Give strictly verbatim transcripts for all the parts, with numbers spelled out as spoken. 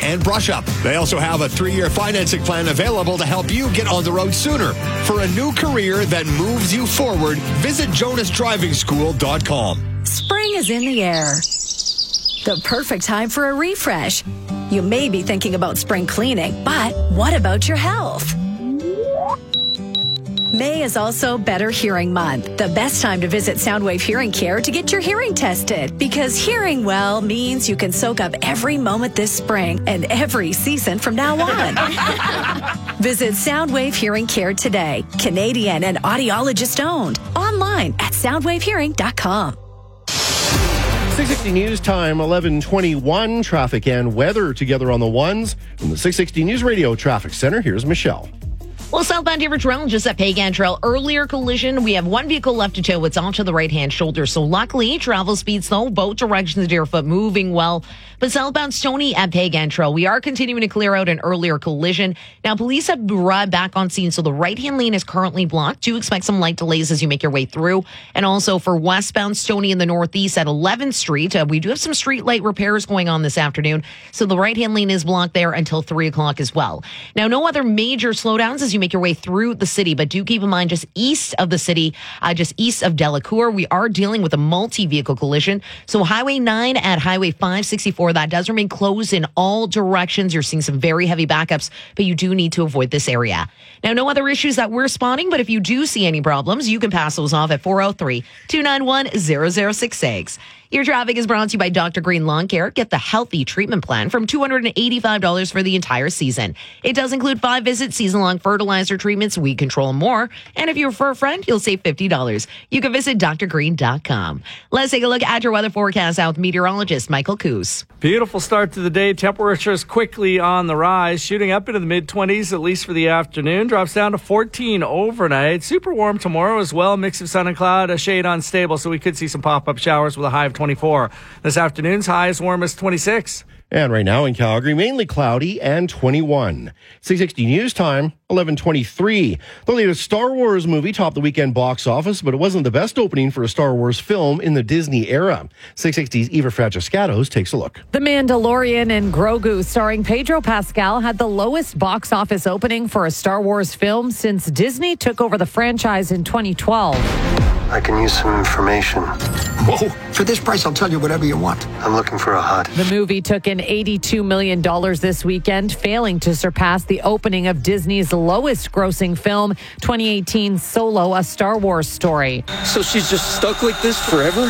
and brush up. They also have a three-year financing plan available to help you get on the road sooner. For a new career that moves you forward, visit jonas driving school dot com. Spring is in the air. The perfect time for a refresh. You may be thinking about spring cleaning, but what about your health? May is also Better Hearing Month. The best time to visit Soundwave Hearing Care to get your hearing tested. Because hearing well means you can soak up every moment this spring and every season from now on. Visit Soundwave Hearing Care today. Canadian and audiologist owned. Online at soundwave hearing dot com. six sixty News Time, eleven twenty-one. Traffic and weather together on the ones. From the six sixty News Radio Traffic Center, here's Michelle. Well, southbound Deaver Trail, just at Pagan Trail. Earlier collision. We have one vehicle left to tow. It's onto the right-hand shoulder. So luckily, travel speed slow. Both directions, Deerfoot moving well. But southbound Stoney at Pagan Trail, we are continuing to clear out an earlier collision. Now, police have arrived back on scene, so the right-hand lane is currently blocked. Do expect some light delays as you make your way through. And also for westbound Stoney in the northeast at eleventh Street, uh, we do have some street light repairs going on this afternoon. So the right-hand lane is blocked there until three o'clock as well. Now, no other major slowdowns as you make your way through the city, but do keep in mind just east of the city, uh, just east of Delacour, we are dealing with a multi-vehicle collision. So Highway nine at Highway five sixty-four, that does remain closed in all directions. You're seeing some very heavy backups, but you do need to avoid this area. Now, no other issues that we're spotting, but if you do see any problems, you can pass those off at four oh three, two nine one, zero zero six six. Your traffic is brought to you by Doctor Green Lawn Care. Get the healthy treatment plan from two hundred eighty-five dollars for the entire season. It does include five visits, season-long fertilizer treatments, weed control, and more. And if you refer a friend, you'll save fifty dollars. You can visit d r green dot com. Let's take a look at your weather forecast out with meteorologist Michael Coos. Beautiful start to the day. Temperatures quickly on the rise, shooting up into the mid-twenties, at least for the afternoon. Drops down to fourteen overnight. Super warm tomorrow as well. Mix of sun and cloud, a shade unstable, so we could see some pop-up showers with a high of twenty-four. This afternoon's high as warm as twenty-six. And right now in Calgary, mainly cloudy and twenty-one. six sixty News Time, eleven twenty-three. The latest Star Wars movie topped the weekend box office, but it wasn't the best opening for a Star Wars film in the Disney era. six sixty's Eva Francescatos takes a look. The Mandalorian and Grogu, starring Pedro Pascal, had the lowest box office opening for a Star Wars film since Disney took over the franchise in twenty twelve. I can use some information. Whoa, for this price, I'll tell you whatever you want. I'm looking for a hut. The movie took in eighty-two million dollars this weekend, failing to surpass the opening of Disney's lowest grossing film, twenty eighteen Solo, A Star Wars Story. So she's just stuck like this forever?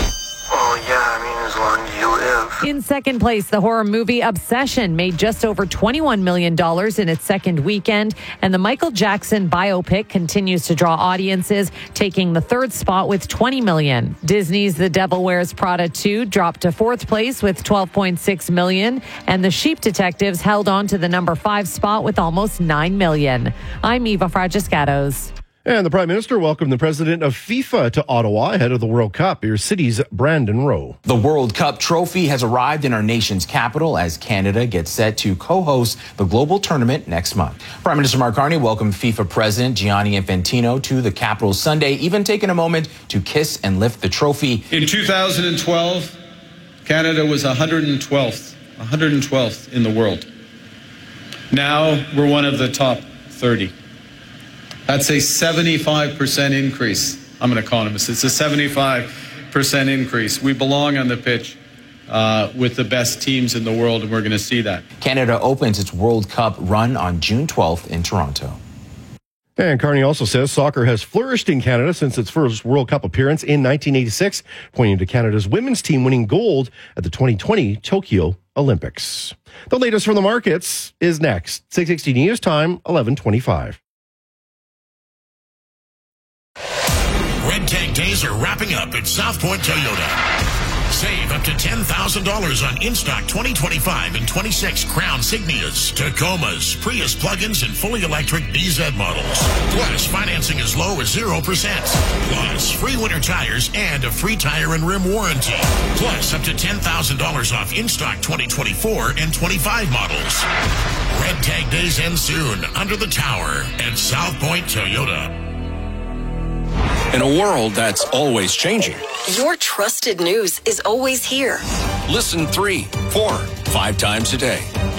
Oh, yeah, I mean, as long as you live. In second place, the horror movie Obsession made just over twenty-one million dollars in its second weekend, and the Michael Jackson biopic continues to draw audiences, taking the third spot with twenty million dollars. Disney's The Devil Wears Prada two dropped to fourth place with twelve point six million dollars, and The Sheep Detectives held on to the number five spot with almost nine million dollars. I'm Eva Francescatos. And the Prime Minister welcomed the president of FIFA to Ottawa ahead of the World Cup. Here's City's Brandon Rowe. The World Cup trophy has arrived in our nation's capital as Canada gets set to co-host the global tournament next month. Prime Minister Mark Carney welcomed FIFA President Gianni Infantino to the capital Sunday, even taking a moment to kiss and lift the trophy. In two thousand twelve, Canada was one hundred twelfth, one hundred twelfth in the world. Now we're one of the top thirty. That's a seventy-five percent increase. I'm an economist. It's a seventy-five percent increase. We belong on the pitch uh, with the best teams in the world, and we're going to see that. Canada opens its World Cup run on June twelfth in Toronto. And Carney also says soccer has flourished in Canada since its first World Cup appearance in nineteen eighty-six, pointing to Canada's women's team winning gold at the twenty twenty Tokyo Olympics. The latest from the markets is next. six sixty News Time, eleven twenty-five. Red Tag Days are wrapping up at South Point Toyota. Save up to ten thousand dollars on in-stock twenty twenty-five and twenty-six Crown Signias, Tacomas, Prius plug-ins, and fully electric B Z models. Plus, financing as low as zero percent. Plus, free winter tires and a free tire and rim warranty. Plus, up to ten thousand dollars off in-stock twenty twenty-four and twenty-five models. Red Tag Days end soon under the tower at South Point Toyota. In a world that's always changing, your trusted news is always here. Listen three, four, five times a day.